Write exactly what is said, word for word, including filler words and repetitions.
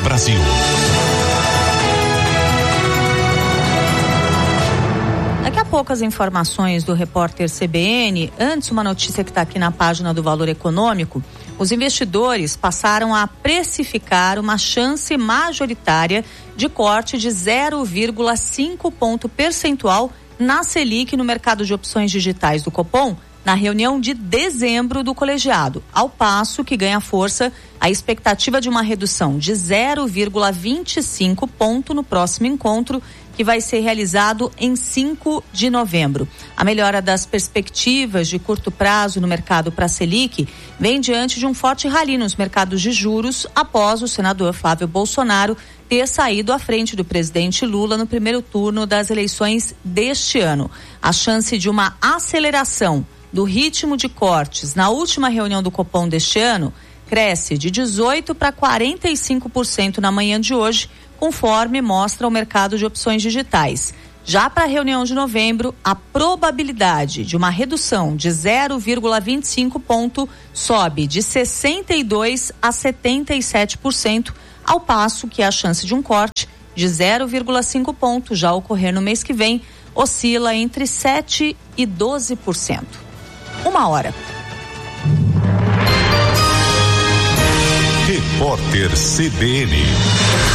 Brasil. Daqui a pouco as informações do repórter C B N. Antes, uma notícia que está aqui na página do Valor Econômico. Os investidores passaram a precificar uma chance majoritária de corte de zero vírgula cinco ponto percentual na Selic no mercado de opções digitais do Copom, na reunião de dezembro do colegiado, ao passo que ganha força a expectativa de uma redução de zero vírgula vinte e cinco ponto no próximo encontro, que vai ser realizado em cinco de novembro. A melhora das perspectivas de curto prazo no mercado para a Selic vem diante de um forte rally nos mercados de juros após o senador Flávio Bolsonaro ter saído à frente do presidente Lula no primeiro turno das eleições deste ano. A chance de uma aceleração do ritmo de cortes na última reunião do Copom deste ano cresce de dezoito por cento para quarenta e cinco por cento na manhã de hoje, conforme mostra o mercado de opções digitais. Já para a reunião de novembro, a probabilidade de uma redução de zero vírgula vinte e cinco ponto sobe de sessenta e dois por cento a setenta e sete por cento, ao passo que a chance de um corte de zero vírgula cinco ponto já ocorrer no mês que vem oscila entre sete e doze por cento. Uma hora. Repórter C B N.